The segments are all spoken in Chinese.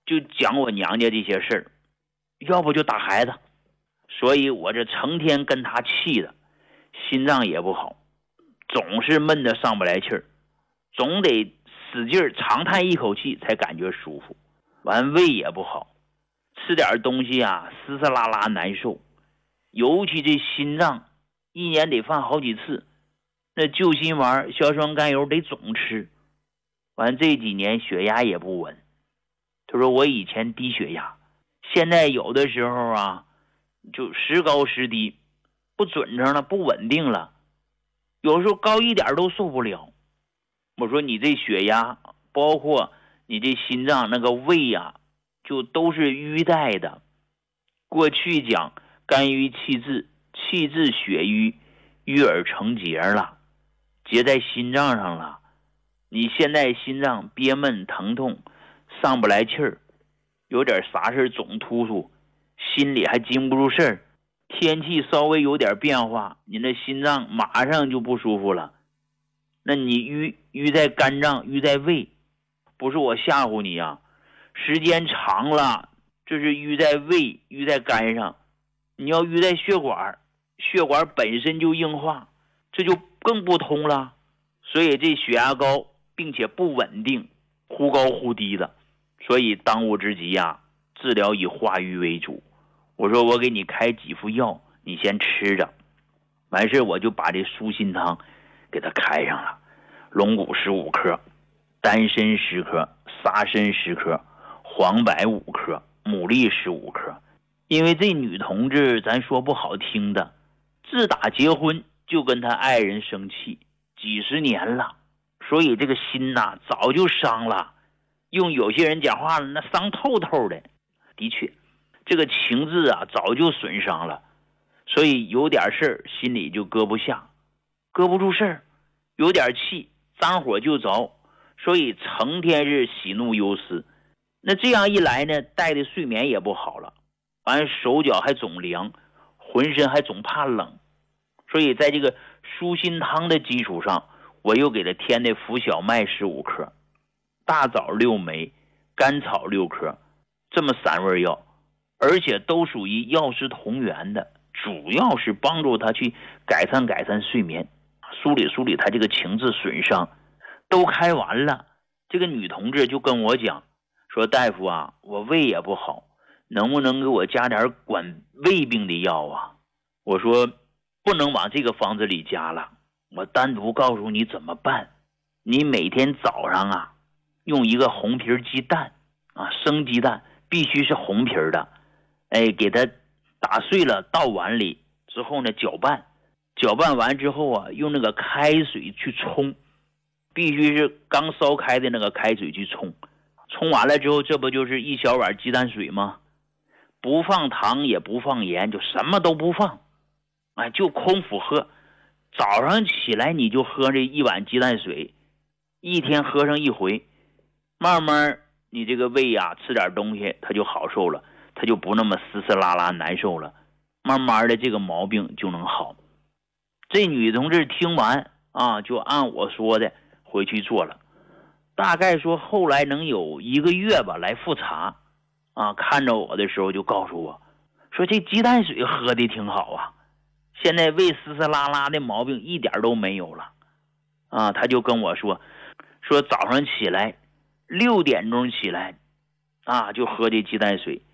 就讲我娘家这些事儿，要不就打孩子，所以我这成天跟他气的，心脏也不好，总是闷得上不来气儿，总得使劲长叹一口气才感觉舒服。完胃也不好，吃点东西啊嘶嘶啦啦难受，尤其这心脏一年得犯好几次，那救心丸、硝酸甘油得总吃。完这几年血压也不稳，他说我以前低血压，现在有的时候啊就时高时低，不准成了，不稳定了，有时候高一点都受不了。我说你这血压包括你这心脏那个胃啊就都是淤带的，过去讲肝郁气滞，气滞血瘀，瘀而成结了，结在心脏上了。你现在心脏憋闷疼痛，上不来气儿，有点啥事总突突，心里还经不住事儿，天气稍微有点变化，你的心脏马上就不舒服了。那你淤在肝脏，淤在胃，不是我吓唬你啊，时间长了，这是淤在胃，淤在肝上，你要淤在血管，血管本身就硬化，这就更不通了。所以这血压高并且不稳定，忽高忽低的，所以当务之急啊，治疗以化瘀为主。我说我给你开几副药，你先吃着，完事我就把这舒心汤给他开上了，龙骨15克，丹参10克，沙参10克，黄柏5克，牡蛎15克。因为这女同志咱说不好听的，自打结婚就跟她爱人生气几十年了，所以这个心呐早就伤了，用有些人讲话了，那伤透透的。的确这个情志啊早就损伤了，所以有点事儿心里就搁不下，搁不住事儿，有点气脏火就着，所以成天是喜怒忧思。那这样一来呢，带的睡眠也不好了，完手脚还总凉，浑身还总怕冷。所以在这个舒心汤的基础上，我又给他添的浮小麦15克，大枣6枚，甘草6克，这么3味药，而且都属于药食同源的，主要是帮助他去改善睡眠，梳理他这个情志损伤。都开完了，这个女同志就跟我讲说，大夫啊，我胃也不好，能不能给我加点管胃病的药啊？我说不能往这个方子里加了，我单独告诉你怎么办。你每天早上啊用一个红皮鸡蛋啊，生鸡蛋必须是红皮的，给它打碎了倒碗里之后呢，搅拌完之后啊，用那个开水去冲，必须是刚烧开的那个开水去冲完了之后，这不就是1小碗鸡蛋水吗？不放糖也不放盐，就什么都不放，就空腹喝。早上起来你就喝这1碗鸡蛋水，一天喝上1回，慢慢你这个胃啊吃点东西它就好受了，它就不那么嘶嘶啦啦难受了，慢慢的这个毛病就能好。这女同志听完啊，就按我说的回去做了，大概说后来能有1个月吧，来复查啊，看着我的时候就告诉我说，这鸡蛋水喝的挺好啊，现在胃嘶嘶啦啦的毛病一点都没有了啊。他就跟我说早上起来6点钟起来啊，就喝这鸡蛋水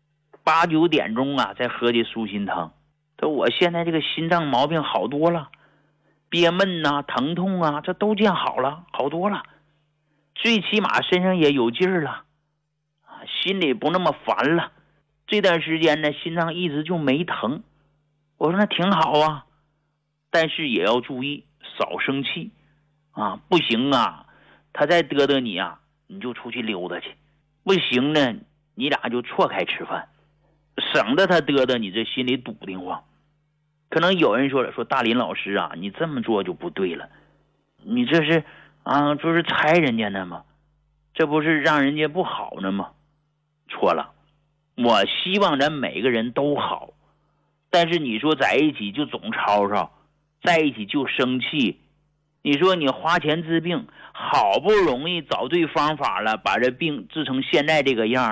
，8、9点钟啊再喝这舒心汤。他说我现在这个心脏毛病好多了，憋闷啊疼痛啊这都见好了，好多了，最起码身上也有劲儿了，心里不那么烦了，这段时间呢心脏一直就没疼。我说那挺好啊，但是也要注意少生气啊，不行啊他再嘚嘚你啊，你就出去溜达去，不行呢你俩就错开吃饭，省得他嘚嘚你这心里堵得慌。可能有人说了，说大林老师啊，你这么做就不对了，你这是就是猜人家呢吗？这不是让人家不好呢吗？错了，我希望咱每个人都好，但是你说在一起就总吵吵，在一起就生气，你说你花钱治病，好不容易找对方法了，把这病治成现在这个样，